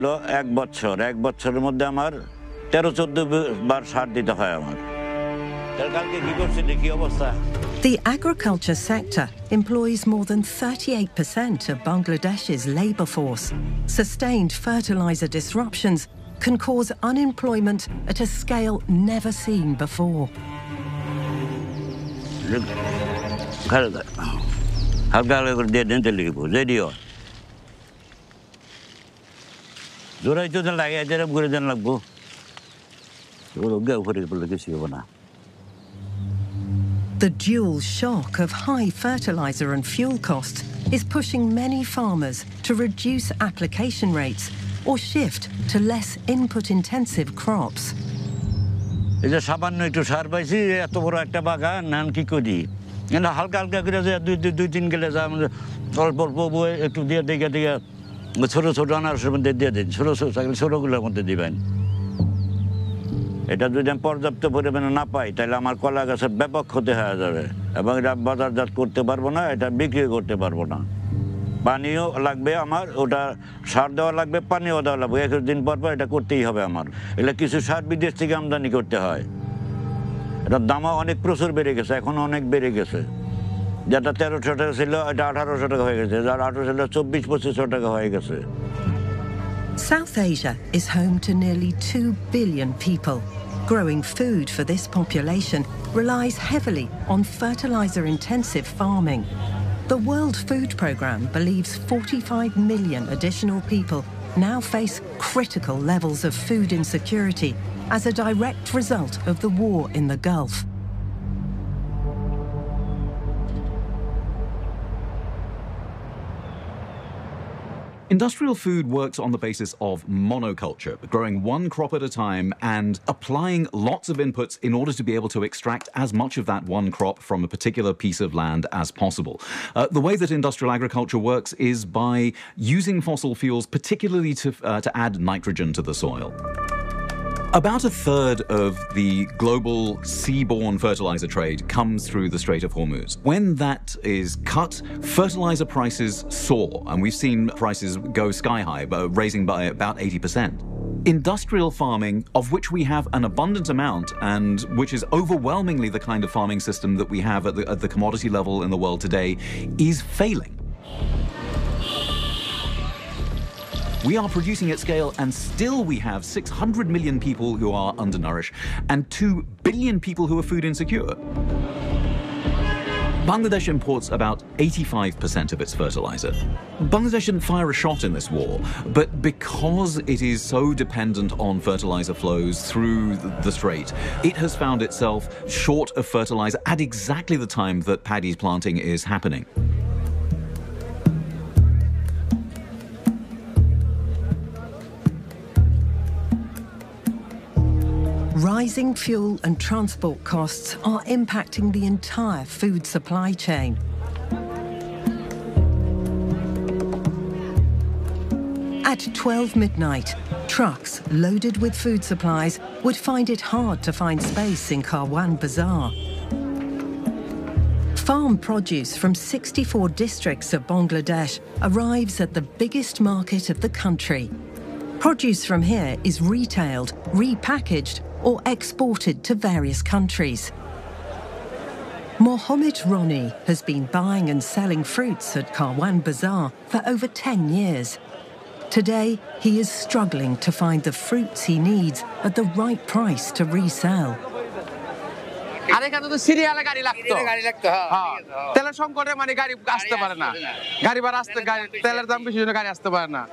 এক বছরের মধ্যে আমার 13-14 বার সার দিতে হয় আমার। কালকে কি করছে দেখি অবস্থা। The agriculture sector employs more than 38% of Bangladesh's labour force. Sustained fertiliser disruptions can cause unemployment at a scale never seen before. হালকা করে দিয়ে দিন তেল লিখবো রেডিও জোরাই তো লাগে এদের ঘুরে দেন লাগবো উপরে বললে কিছু হবো না। The dual shock of high fertiliser and fuel costs is pushing many farmers to reduce application rates or shift to less input-intensive crops. এই যে সামান্য একটু সার পাইছি এত বড় একটা বাগান নান কি করি হালকা হালকা করে দুই তিন গেলে যা অল্প অল্প বই একটু দিয়ে দেখে দেখে ছোটো ছোটো আনারসের মধ্যে দিয়ে দিন ছোটোগুলোর মধ্যে দিবেন। এটা যদি আমি পর্যাপ্ত পরিমাণে না পাই তাহলে আমার কলা গাছের ব্যাপক ক্ষতি হয়ে যাবে এবং এটা বাজারজাত করতে পারবো না, এটা বিক্রি করতে পারবো না। পানিও লাগবে আমার, ওটা সার দেওয়া লাগবে, পানিও দেওয়া লাগবে, 21 দিন পর পর এটা করতেই হবে আমার। এগুলো কিছু সার বিদেশ থেকে আমদানি করতে হয়, এটার দামও অনেক প্রচুর বেড়ে গেছে, এখন অনেক বেড়ে গেছে। যেটা 1300 টাকা ছিল এটা 1800 টাকা হয়ে গেছে, যার 1800 ছিল 24-2500 টাকা হয়ে গেছে। South Asia is home to nearly 2 billion people. Growing food for this population relies heavily on fertiliser-intensive farming. The World Food Programme believes 45 million additional people now face critical levels of food insecurity as a direct result of the war in the Gulf. Industrial food works on the basis of monoculture, growing one crop at a time and applying lots of inputs in order to be able to extract as much of that one crop from a particular piece of land as possible. The way that industrial agriculture works is by using fossil fuels, particularly to add nitrogen to the soil. About a third of the global seaborne fertilizer trade comes through the Strait of Hormuz. When that is cut, fertilizer prices soar, and we've seen prices go sky high, raising by about 80%. Industrial farming, of which we have an abundant amount and which is overwhelmingly the kind of farming system that we have at the commodity level in the world today, is failing. We are producing at scale, and still we have 600 million people who are undernourished and 2 billion people who are food insecure. Bangladesh imports about 85% of its fertilizer. Bangladesh didn't fire a shot in this war, but because it is so dependent on fertilizer flows through the strait, it has found itself short of fertilizer at exactly the time that paddy planting is happening. Rising fuel and transport costs are impacting the entire food supply chain. At 12 midnight, trucks loaded with food supplies would find it hard to find space in Karwan Bazaar. Farm produce from 64 districts of Bangladesh arrives at the biggest market of the country. Produce from here is retailed, repackaged, or exported to various countries. Mohammed Roni has been buying and selling fruits at Karwan Bazaar for over 10 years. Today, he is struggling to find the fruits he needs at the right price to resell. আর এখানে তো সিরিয়ালে গাড়ি লাগতো হ্যাঁ তেলের সংকটে মানে গাড়ি আসতে পারে না, গাড়ি ভাড়া তেলের দাম বেশি জন্য গাড়ি আসতে পারে না।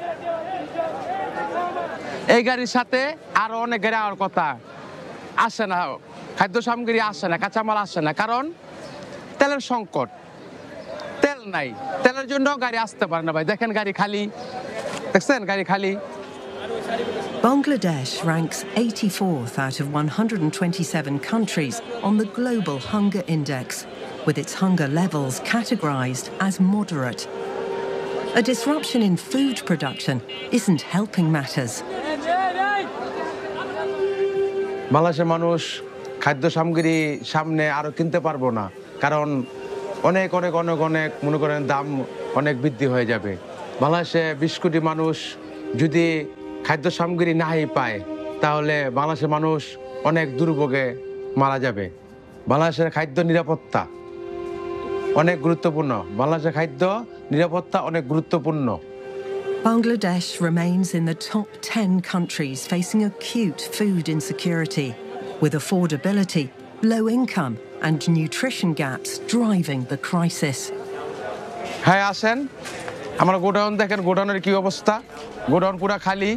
এই গাড়ির সাথে আরো অনেক গাড়ি আওয়ার কথা আসে না, খাদ্য সামগ্রী আসে না, কাঁচামাল আসে না, কারণ তেলের সংকট, তেল নাই, তেলের জন্য গাড়ি আসতে পারে না। ভাই দেখেন গাড়ি খালি, দেখছেন গাড়ি খালি। Bangladesh ranks 84th out of 127 countries on the Global Hunger Index, with its hunger levels categorized as moderate. A disruption in food production isn't helping matters. বাংলাদেশের মানুষ খাদ্য সামগ্রী সামনে আরো কিনতে পারবো না, কারণ অনেক অনেক অনেক অনেক মনে করেন দাম অনেক বৃদ্ধি হয়ে যাবে। বাংলাদেশে 20 কোটি মানুষ যদি খাদ্য সামগ্রী নাই পায় তাহলে বাংলাদেশের মানুষ অনেক দুর্ভোগে মারা যাবে। বাংলাদেশের খাদ্য নিরাপত্তা অনেক গুরুত্বপূর্ণ। বাংলাদেশের খাদ্য নিরাপত্তা অনেক গুরুত্বপূর্ণ। Bangladesh remains in the top 10 countries facing acute food insecurity, with affordability, low income and nutrition gaps driving the crisis. হ্যাঁ আসেন, আমার গোডাউন দেখেন, গোডাউনের কি অবস্থা। গোডাউন পুরা খালি।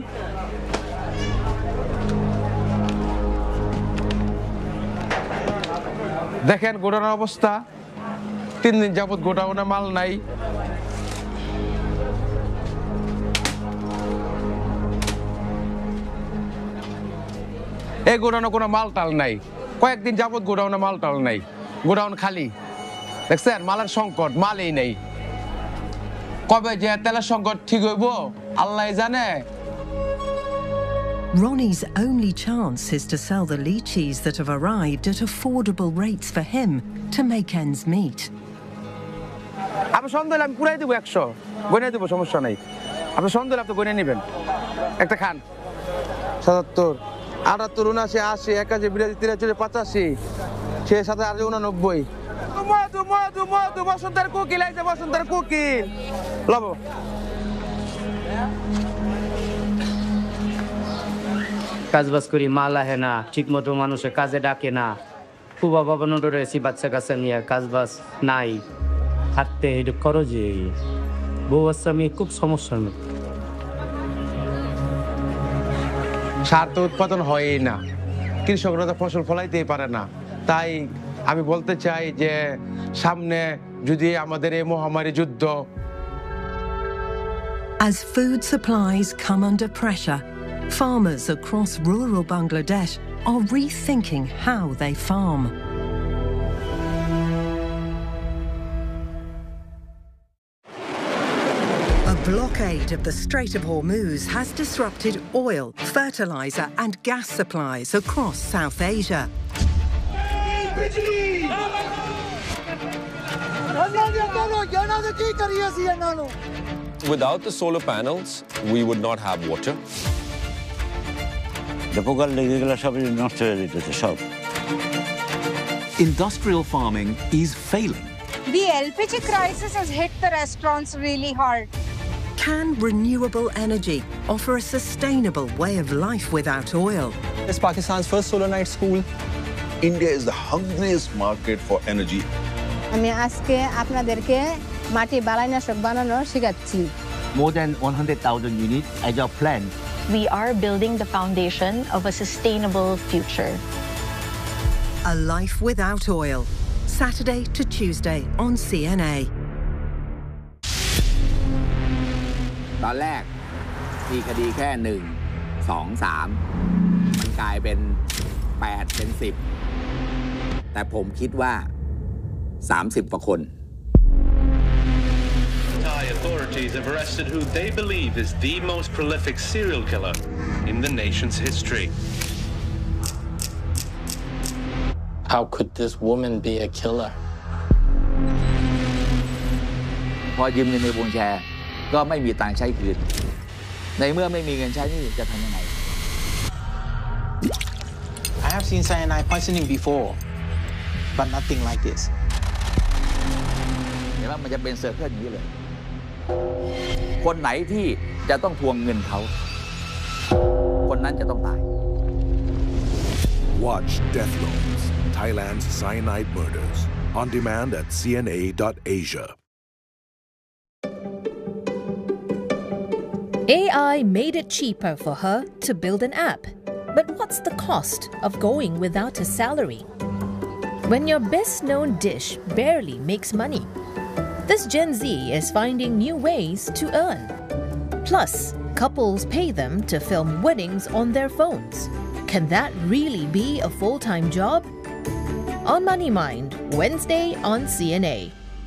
দেখেন গোডাউনের অবস্থা, 3 দিন যাবত গোডাউনে মাল নাই। এই গোডাউনে কোনো মাল টাল নাই, কয়েকদিন যাবত গোডাউনে মাল টাল নাই, গোডাউন খালি। দেখছেন মালের সংকট, মালই নেই। কবে যে তেলের সংকট ঠিক হইব আল্লাহ জানে। Ronnie's only chance is to sell the lychees that have arrived at affordable rates for him to make ends meet. আমি সন্দেহ আমি পুরাই দেবো 100, গনে দেবো, সমস্যা নেই। আপনি সন্দেহ আপনি গনে নেবেন, একটা খান। 77, 78, 79, 80, 81, 82, 83, 85, 67, 89। মধু মধু মধু বসন্তের কোকিল আইছে, বসন্তের কোকিল লব। কাজবাজ করি, মাল আহে না ঠিক মতো, মানুষের কাজে ডাকে না। খুব অভাবনত রয়েছি, বাচ্চা কাচ্চা নিয়ে কাজবাজ নাই, থাকতে এটা করো যে বউ বাচ্চা আমি খুব সমস্যার মধ্যে। সার তো উৎপাদন হয়ই না, কৃষকরা তো ফসল ফলাইতেই পারে না। তাই আমি বলতে চাই যে সামনে যদি আমাদের এই মহামারী যুদ্ধ। As food supplies come under pressure, farmers across rural Bangladesh are rethinking how they farm. A blockade of the Strait of Hormuz has disrupted oil, fertilizer and gas supplies across South Asia. Without the solar panels, we would not have water. Industrial farming is failing. The LPG crisis has hit the restaurants really hard. Can renewable energy offer a sustainable way of life without oil? As Pakistan's first solar night school, India is the hungriest market for energy. আমি আজকে আপনাদেরকে মাটি বালাইনাশক বানানোর শেখাচ্ছি। More than 100,000 units as our plan. We are building the foundation of a sustainable future. A life without oil. Saturday to Tuesday on CNA. ตอนแรกมีคดีแค่1, 2, 3มันกลายเป็น8เป็น10แต่ผมคิดว่า30 กว่าคน Thai authorities have arrested who they believe is the most prolific serial killer in the nation's history. How could this woman be a killer? พอยืมเงินในวงแชร์ก็ไม่มีตังค์ใช้คืนในเมื่อไม่มีเงินใช้นี่จะทำยังไง I have seen cyanide poisoning before, but nothing like this. เห็นว่ามันจะเป็นเซิร์ฟเคิลอย่างนี้เลยคนไหนที่จะต้องทวงเงินเขาคนนั้นจะต้องตาย Watch Death Loans, Thailand's cyanide murders, on demand at cna.asia. AI made it cheaper for her to build an app. But what's the cost of going without a salary? When your best-known dish barely makes money, this Gen Z is finding new ways to earn. Plus, couples pay them to film weddings on their phones. Can that really be a full-time job? On Money Mind, Wednesday on CNA.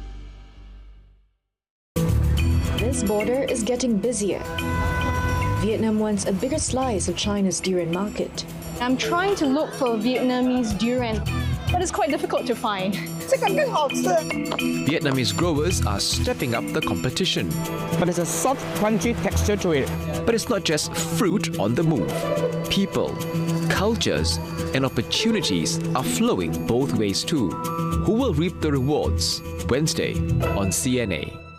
This border is getting busier. Vietnam wants a bigger slice of China's durian market. I'm trying to look for Vietnamese durian. but it's quite difficult to find. Vietnamese growers are stepping up the competition. But there's a soft, crunchy texture to it. But it's not just fruit on the move. People, cultures, and opportunities are flowing both ways too. Who will reap the rewards? Wednesday on CNA.